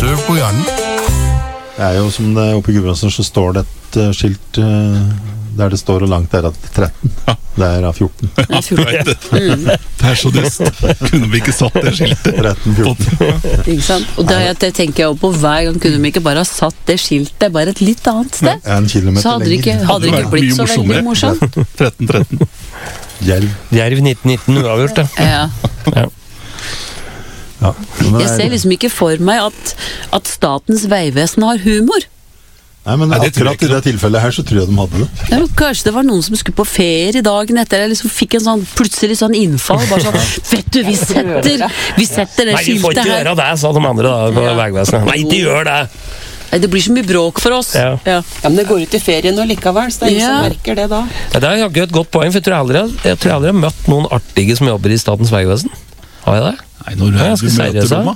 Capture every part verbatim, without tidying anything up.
prøv på hjernen. Det er jo som det oppe i Gudbrandsdalen så står det et uh, skilt uh, der det står og langt der at tretten. Ja. Det er av fjorten. Det er fjorten. Mm. Det er så dyst. Kunne vi ikke satt det skiltet? tretten fjorten. Ikke sant? Og det, det tenker jeg jo på hver gang. Kunne vi ikke bare ha satt det skiltet bare et litt annet sted? En kilometer så hadde det ikke, hadde det ikke blitt så veldig morsomt. tretten tretten. Jerv. Jerv nitten nitten uavgjort, ja. Ja. Ja, jeg ser liksom ikke for meg at, at Statens vegvesen har humor. Nei, men Nei, akkurat i det tilfellet her så tror jeg de hadde det. Ja, kanskje det var noen som skulle på ferie dagen etter, eller liksom fikk en sånn plutselig sånn innfall, bare sånn, vet du, vi setter, vi setter det skiltet her. Nei, vi får ikke gjøre det, sa de andre da, på ja. Vegvesenet. Nei, de gjør det! Nei, det blir så mye bråk for oss. Ja, ja. ja men det går ut i ferien nå likevel, så det er ingen ja. som merker det da. Ja, det er jo et godt poeng, for jeg tror jeg aldri, jeg tror jeg aldri har møtt noen artige som jobber i Statens vegvesen. Har jeg det? Nei, når du, ja, du møter dem, da.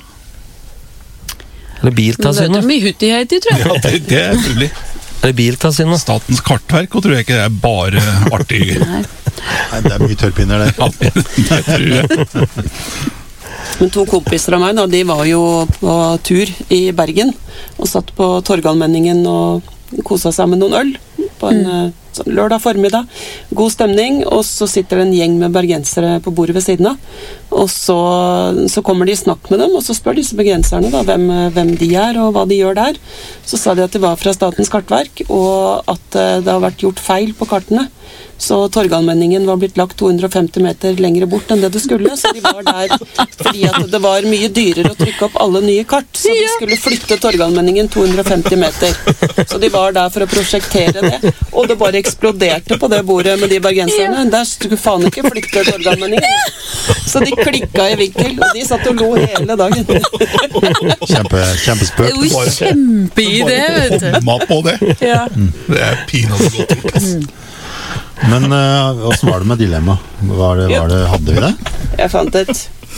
Eller Biltilsynet. Det er mye huttighet i, tror jeg. Ja, det, det er mulig. Eller Biltilsynet. Statens kartverk, og tror jeg ikke det er bare artig. Nei. Nei, det er mye tørrpinner der. Ja, det tror jeg. Men to kompiser av meg, da, de var jo på tur i Bergen, og satt på Torgallmenningen og kosa seg med noen øl på en mm. sånn lørdag formiddag. God stemning, og så sitter det en gjeng med bergensere på bordet ved siden av. Og så, så kommer de i snakk med dem, og så spør disse bergenserne da, hvem, hvem de er og hva de gjør der. Så sa de at de var fra Statens kartverk, og at det har vært gjort feil på kartene. Så Torgallmenningen var blitt lagt to hundre og femti meter lengre bort enn det det skulle, så de var der fordi at det var mye dyrere å trykke opp alle nye kart, så de skulle flytte Torgallmenningen to hundre og femti meter. Så de var der for å prosjektere det, og det bare eksploderte på det bordet med de bergenserne. Der skulle faen ikke flytte Torgallmenningen. Så de klikka i vink til, og de satt og lo hele dagen. Kjempe, kjempespøk. Det er jo kjempeidé, vet du. Homma på det. Ja. Det er pinadø godt gjort, ass. Men hvordan uh, var det med dilemma? Var det, var det, hadde vi det? Jeg fant et.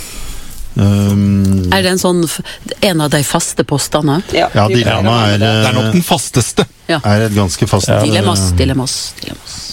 Um, er det en sånn en av de faste postene? Ja, ja dilemma er Det er nok den fasteste. Ja. Er et ganske fast ja. Dilemmas, dilemmas, dilemmas.